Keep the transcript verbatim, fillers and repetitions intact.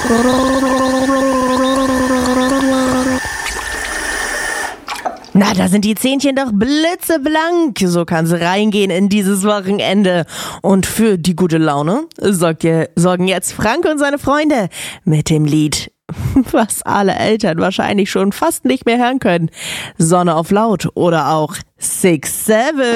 Na, da sind die Zähnchen doch blitzeblank. So kann sie reingehen in dieses Wochenende. Und für die gute Laune sorgt je, sorgen jetzt Frank und seine Freunde mit dem Lied, was alle Eltern wahrscheinlich schon fast nicht mehr hören können. Sonne auf laut oder auch Six Seven.